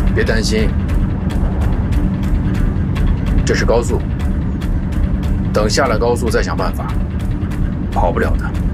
别担心，这是高速，等下了高速再想办法，跑不了的。